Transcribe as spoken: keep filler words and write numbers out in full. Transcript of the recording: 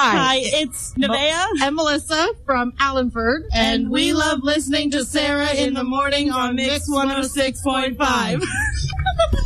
Hi, it's Nevaeh and Melissa from Allenford, and we love listening to Sarah in the morning on Mix one oh six point five.